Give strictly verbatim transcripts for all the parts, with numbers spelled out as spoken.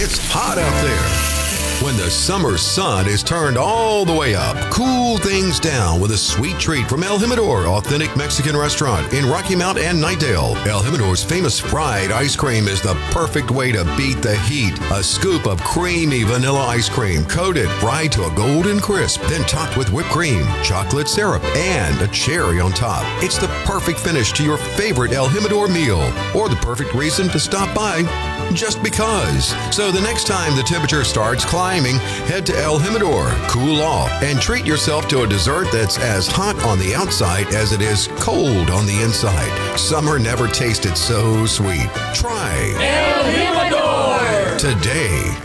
It's hot out there. When the summer sun is turned all the way up, cool things down with a sweet treat from El Jimador Authentic Mexican Restaurant in Rocky Mount and Nightdale. El Jimador's famous fried ice cream is the perfect way to beat the heat. A scoop of creamy vanilla ice cream, coated, fried to a golden crisp, then topped with whipped cream, chocolate syrup, and a cherry on top. It's the perfect finish to your favorite El Jimador meal, or the perfect reason to stop by just because. So the next time the temperature starts climbing, head to El Jimador, cool off, and treat yourself to a dessert that's as hot on the outside as it is cold on the inside. Summer never tasted so sweet. Try El Jimador today.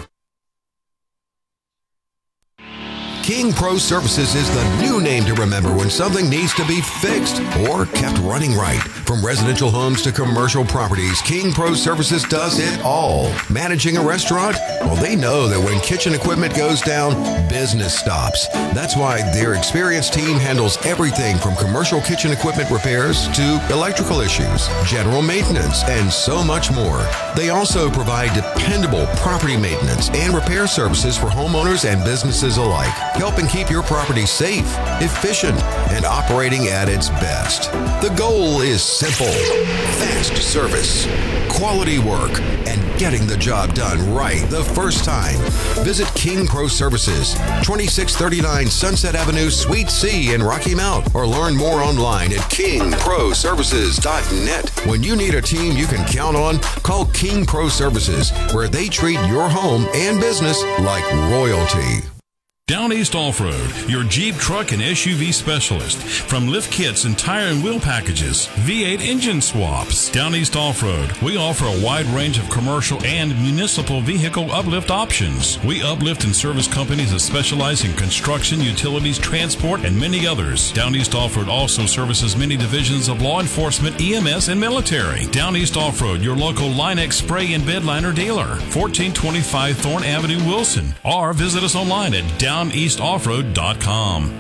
King Pro Services is the new name to remember when something needs to be fixed or kept running right. From residential homes to commercial properties, King Pro Services does it all. Managing a restaurant? Well, they know that when kitchen equipment goes down, business stops. That's why their experienced team handles everything from commercial kitchen equipment repairs to electrical issues, general maintenance, and so much more. They also provide dependable property maintenance and repair services for homeowners and businesses alike, helping keep your property safe, efficient, and operating at its best. The goal is simple: fast service, quality work, and getting the job done right the first time. Visit King Pro Services, twenty-six thirty-nine Sunset Avenue, Suite C in Rocky Mount, or learn more online at king pro services dot net. When you need a team you can count on, call King Pro Services, where they treat your home and business like royalty. Down East Off-Road, your Jeep, truck, and S U V specialist. From lift kits and tire and wheel packages, V eight engine swaps. Down East Off-Road, we offer a wide range of commercial and municipal vehicle uplift options. We uplift and service companies that specialize in construction, utilities, transport, and many others. Down East Off-Road also services many divisions of law enforcement, E M S, and military. Down East Off-Road, your local Line-X spray and bed liner dealer. fourteen twenty-five Thorn Avenue, Wilson. Or visit us online at down east off road dot com.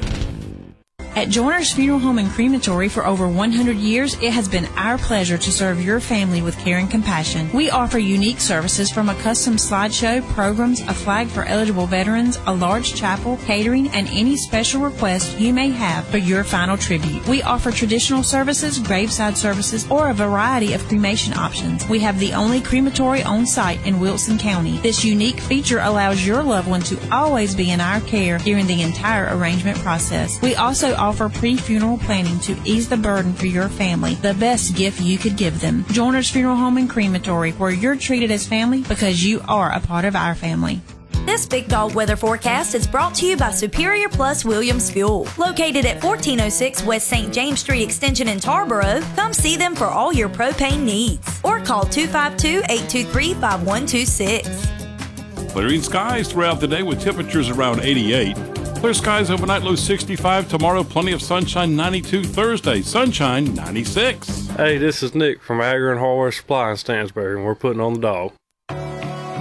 At Joyner's Funeral Home and Crematory for over one hundred years, it has been our pleasure to serve your family with care and compassion. We offer unique services from a custom slideshow, programs, a flag for eligible veterans, a large chapel, catering, and any special request you may have for your final tribute. We offer traditional services, graveside services, or a variety of cremation options. We have the only crematory on site in Wilson County. This unique feature allows your loved one to always be in our care during the entire arrangement process. We also offer offer pre-funeral planning to ease the burden for your family, the best gift you could give them. Joyner's Funeral Home and Crematory, where you're treated as family because you are a part of our family. This Big Dog weather forecast is brought to you by Superior Plus Williams Fuel. Located at fourteen oh six West Saint James Street Extension in Tarboro, come see them for all your propane needs. Or call two five two, eight two three, five one two six. Clearing skies throughout the day with temperatures around eighty-eight. Clear skies overnight, low sixty-five. Tomorrow, plenty of sunshine, ninety-two. Thursday, sunshine, ninety-six. Hey, this is Nick from Agger and Hardware Supply in Stansbury, and we're putting on the dog.